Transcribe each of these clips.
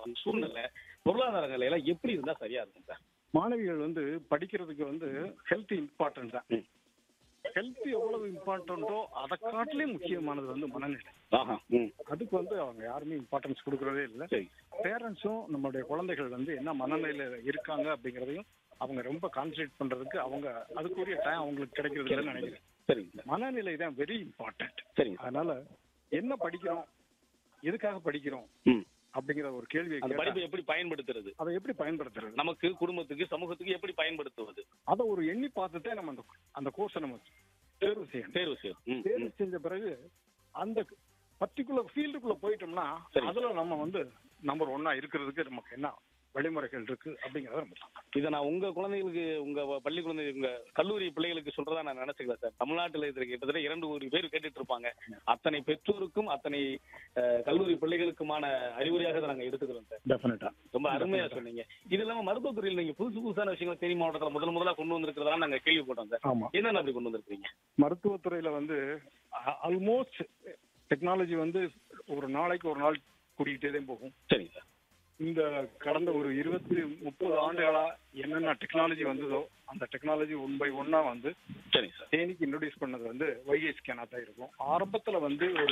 சூழ்நிலை, பொருளாதார நிலையில எப்படி இருந்தா சரியா இருக்கும் சார்? மாணவிகள் படிக்கிறதுக்கு ஹெல்த் இம்பார்ட்டன்ட் தான். ம். ஹெல்த் எவ்வளவு இம்பார்ட்டன்ட்டோ அதை காட்டிலே முக்கியமானது மனநிலை. ஆஹா. ம். அதுக்கு அவங்க யாருமே இம்பார்ட்டன்ஸ் கொடுக்கறதே இல்லை. சரி. பேரண்ட்ஸும் நம்மளுடைய குழந்தைகள் என்ன மனநிலையில இருக்காங்க அப்படிங்கறதையும் அவங்க ரொம்ப கான்சென்ட்ரேட் பண்றதுக்கு அதுக்குரிய டைம் அவங்களுக்கு கிடைக்கிறது இல்லைன்னு நினைக்கிறேன். சரிங்க சார். மனநிலை தான் வெரி இம்பார்ட்டன்ட். சரிங்க. அதனால என்ன படிக்கிறோம், எதுக்காக படிக்கிறோம் ம். அப்படிங்கிற ஒரு கேள்வியை அந்த கேட்டா, படிப்பை எப்படி பயன்படுத்துறது, அதை எப்படி பயன்படுத்துறது, நமக்கு, குடும்பத்துக்கு, சமூகத்துக்கு எப்படி பயன்படுத்துவது, அதை ஒரு எண்ணி பார்த்துட்டே நம்ம அந்த கோர்ஸை நம்ம தேர்வு செய்யணும். தேர்வு செய்யும். ம். தேர்வு செஞ்ச பிறகு அந்த பர்டிகுலர் ஃபீல்டுக்குள்ள போயிட்டோம்னா சரி. அதுல நம்ம நம்பர் 1 இருக்கிறதுக்கு நமக்கு என்ன வழிமுறைகள் இருக்கு அப்படிங்கறத நம்ம சொல்லலாம். இதை நான் உங்க குழந்தைகளுக்கு, உங்க பள்ளி குழந்தைகள், உங்க கல்லூரி பிள்ளைகளுக்கு சொல்றதா நான் நினைச்சுக்கிறேன் சார். தமிழ்நாட்டில் இருக்கிற கிட்டத்தட்ட 2 கோடி பேர் கேட்டுட்டு இருப்பாங்க. அத்தனை பெற்றோருக்கும் அத்தனை கல்லூரி பிள்ளைகளுக்குமான அறிவுரையாக இதை நாங்க எடுத்துக்கிறோம் சார். டெஃபினட்டா ரொம்ப அருமையா சொன்னீங்க. இது இல்லாம மருத்துவத்துறையில் நீங்க புதுசான விஷயங்களை தேனி மாவட்டத்தில் முதலா கொண்டு வந்திருக்கிறதா நாங்க கேள்விப்பட்டோம் சார். ஆமா. என்னென்ன அப்படி கொண்டு வந்திருக்கீங்க? மருத்துவத்துறையில ஆல்மோஸ்ட் டெக்னாலஜி ஒரு நாளைக்கு ஒரு நாள் கூட்டிகிட்டே தான் போகும். சரிங்க சார். இந்த கடந்த ஒரு 20-30 ஆண்டுகளா என்னென்ன டெக்னாலஜி வந்ததோ அந்த டெக்னாலஜி 1 by 1 சரிங்க சார். தேனிக்கு இன்ட்ரோடியூஸ் பண்ணது வைகை ஸ்கேனா தான் இருக்கும். ஆரம்பத்துல ஒரு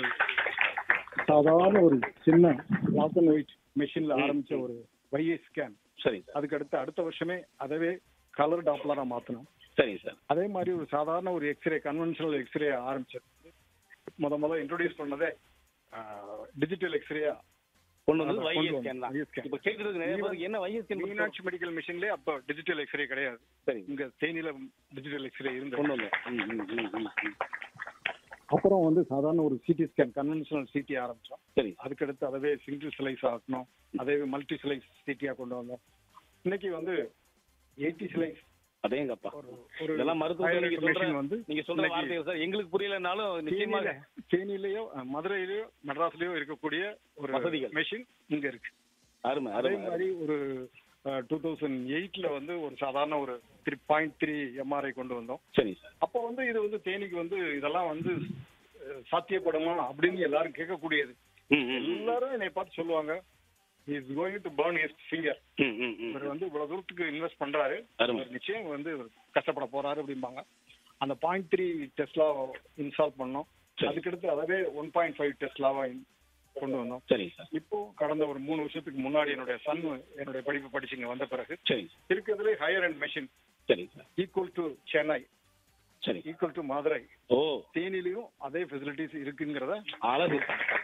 சாதாரண ஒரு சின்ன பிளாக் அண்ட் ஒயிட் மெஷின்ல ஆரம்பிச்ச ஒரு வைகை ஸ்கேன், சரிங்க சார். அதுக்கு அடுத்த வருஷமே அதவே கலர் டாப்லரா மாத்தணும். சரிங்க சார். அதே மாதிரி ஒரு சாதாரண ஒரு எக்ஸ்ரே, கன்வென்ஷனல் எக்ஸ்ரே ஆரம்பிச்சது முதல்ல இன்ட்ரோடியூஸ் பண்ணதே டிஜிட்டல் எக்ஸ்ரேயா கொண்டு வந்து வைகை ஸ்கேன் தான். இப்ப கேக்குறது நிறைய பேருக்கு என்ன வைகை ஸ்கேன்? மீனாட்சி மெடிக்கல் மிஷின்லயே அப்ப டிஜிட்டல் எக்ஸ்ரே கிடையாது. சரி. இங்க தேனியில டிஜிட்டல் எக்ஸ்ரே இருந்து கொண்டு வந்து அப்புறம் சாதாரண ஒரு சிடி ஸ்கேன், கன்வென்ஷனல் சிடி ஆரம்பிச்சோம். சரி. அதுக்கடுத்து அதவே சிங்கிள் ஸ்லைஸ் ஆகணும், அதே மல்டி ஸ்லைஸ் சிடியா கொண்டு வந்தோம். இன்னைக்கு 80 ஸ்லைஸ். அதேங்கப்பா. இதெல்லாம் மருத்துவ நீங்க சொல்ற வார்த்தைகள் சார் எங்களுக்கு புரியலனாலும் நிச்சயமாக தேனியிலயோ மதுரையிலயோ மெட்ராஸ்லயோ இருக்கக்கூடிய ஒரு வசதிகள் மெஷின் இங்க இருக்கு. அருமை. அதே மாதிரி ஒரு 2008ல ஒரு சாதாரண ஒரு 3.3 எம்ஆர்ஐ கொண்டு வந்தோம். சரி சார். அப்போ இது தேனிக்கு இதெல்லாம் சாத்தியப்படுமா அப்படின்னு எல்லாரும் கேட்கக்கூடியது. எல்லாரும் என்னை பார்த்து சொல்லுவாங்க, he is going to burn his finger. இவர் இவ்வளவு தூரத்துக்கு இன்வெஸ்ட் பண்றாரு, நிச்சயம் கஷ்டப்பட போறாரு அப்படிம்பாங்க. அந்த 0.3 டெஸ்லா இன்ஸ்டால் பண்ணோம். அதுக்கடுத்து அதவே 1.5 டெஸ்லாவா கொண்டு வந்தோம். சரி சார். இப்போ கடந்த ஒரு 3 வருஷத்துக்கு முன்னாடி என்னுடைய படிப்பு படிச்சுங்க வந்த பிறகு சரி இருக்கிறதுலே ஹையர் அண்ட் மெஷின். சரி சார். ஈக்குவல் டு சென்னை, சரி, ஈக்குவல் டு மதுரை, ஓ தேனிலையும் அதே ஃபெசிலிட்டிஸ் இருக்குங்கிறத அழகு.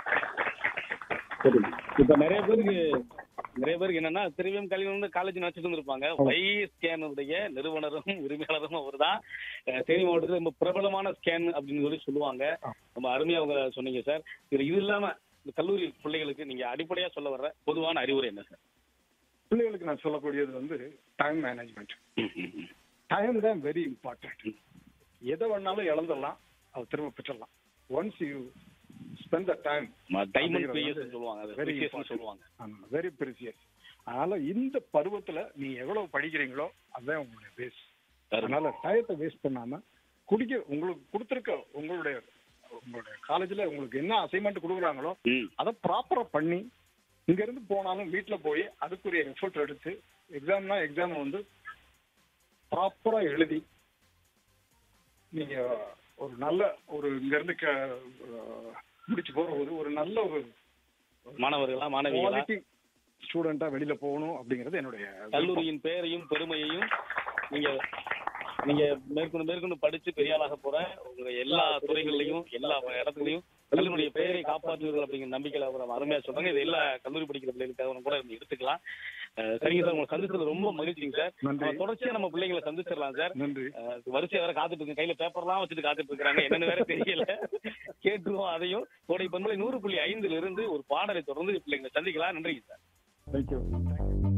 இப்ப நிறைய பேருக்கு என்னன்னா திருவியம் கல்வி காலேஜ் நினைச்சிட்டு இருந்திருப்பாங்க. வைகை ஸ்கேனுடைய நிறுவனரும் உரிமையாளரும் அவர் தான். தேனி மாவட்டத்தில் ரொம்ப பிரபலமான ஸ்கேன் அப்படின்னு சொல்லுவாங்க. ரொம்ப அருமையா அவங்க சொன்னீங்க சார். இது இல்லாம இந்த கல்லூரி பிள்ளைகளுக்கு நீங்க அடிப்படையா சொல்ல வர்ற பொதுவான அறிவுரை என்ன சார்? பிள்ளைகளுக்கு நான் சொல்லக்கூடியது டைம் மேனேஜ்மெண்ட். டைம் தான் வெரி இம்பார்ட்டன்ட். எதை வேணாலும் இழந்துடலாம், அதை திரும்ப பெற்றலாம். Once you spend the time, சொல்லுவாங்க, வெரி ப்ரீசியஸ். அதனால இந்த பருவத்துல நீங்க எவ்வளவு படிக்கிறீங்களோ அதுதான் உங்களுடைய பேஸ். அதனால டயத்தை வேஸ்ட் பண்ணாம உங்களுக்கு கொடுத்திருக்க உங்களுடைய காலேஜ்ல உங்களுக்கு என்ன அசைன்மெண்ட் கொடுக்குறாங்களோ அதை ப்ராப்பரா பண்ணி இங்க இருந்து போனாலும் வீட்டுல போய் அதுக்குரிய எஃபர்ட் எடுத்து எக்ஸாம் ப்ராப்பரா எழுதி நீங்க ஒரு நல்ல இங்க இருந்து முடிச்சு போறது ஒரு நல்ல மாணவர்களா ஸ்டூடெண்டா வெளியில போகணும் அப்படிங்கறது என்னுடைய கல்லூரியின் பெயரையும் பெருமையையும் நீங்க மேற்கொண்டு படிச்சு பெரிய ஆளாக போற உங்க எல்லா துறைகள்லயும் எல்லா இடத்துலயும் கல்லூரிய பெயரை காப்பாற்றுவீர்கள் அப்படிங்கிற நம்பிக்கையில அவர் அருமையா சொல்றாங்க. இது எல்லா கல்லூரி படிக்கிற பிள்ளைகளுக்காக கூட எடுத்துக்கலாம். சரிங்க சார், உங்களை சந்திச்சது ரொம்ப மகிழ்ச்சிங்க சார். தொடர்ச்சியா நம்ம பிள்ளைங்களை சந்திச்சிடலாம் சார். வரிசையா வேற காத்துட்டு இருக்கு, கையில பேப்பர்லாம் வச்சுட்டு காத்துட்டு இருக்காங்க, என்னன்னு வேற தெரியல. கேட்டுருவோம் அதையும். கோடை பண்பலை 100.5 ஒரு பாடலை தொடர்ந்து பிள்ளைங்களை சந்திக்கலாம். நன்றிங்க சார். தேங்க்யூ.